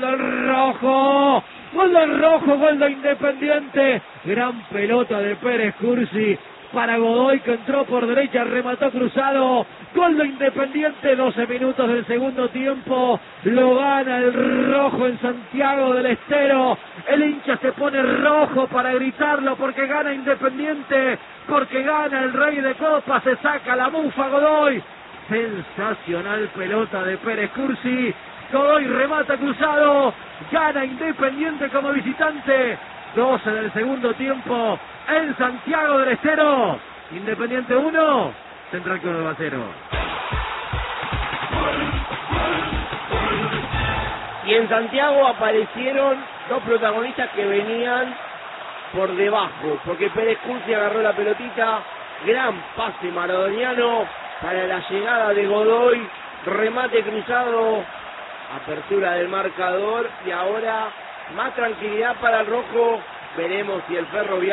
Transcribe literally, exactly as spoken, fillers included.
del Rojo. Gol del Rojo, gol de Independiente. Gran pelota de Pérez Cursi para Godoy, que entró por derecha, remató cruzado. Gol de Independiente, doce minutos del segundo tiempo. Lo gana el Rojo en Santiago del Estero. El hincha se pone rojo para gritarlo porque gana Independiente, porque gana el Rey de Copas. Se saca la mufa Godoy. Sensacional pelota de Pérez Cursi. Godoy remata cruzado. Gana Independiente como visitante. doce del segundo tiempo en Santiago del Estero. Independiente uno, Central Córdoba cero. Y en Santiago aparecieron dos protagonistas que venían por debajo, porque Pérez Cursi agarró la pelotita, gran pase maradoniano para la llegada de Godoy, remate cruzado, apertura del marcador y ahora más tranquilidad para el Rojo. Veremos si el Ferroviario